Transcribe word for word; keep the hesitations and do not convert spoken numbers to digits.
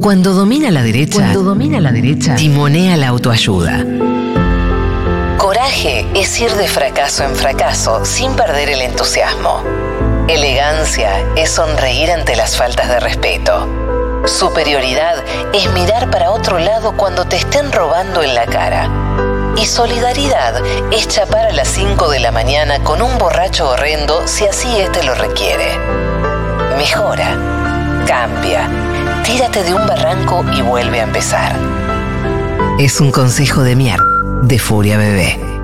Cuando domina la derecha, Cuando domina la derecha, timonea la autoayuda. Coraje es ir de fracaso en fracaso sin perder el entusiasmo. Elegancia es sonreír ante las faltas de respeto. Superioridad es mirar para otro lado cuando te estén robando en la cara. Y solidaridad es chapar a las cinco de la mañana con un borracho horrendo si así éste lo requiere. Mejora, cambia, tírate de un barranco y vuelve a empezar. Es un consejo de mierda de Furia Bebé.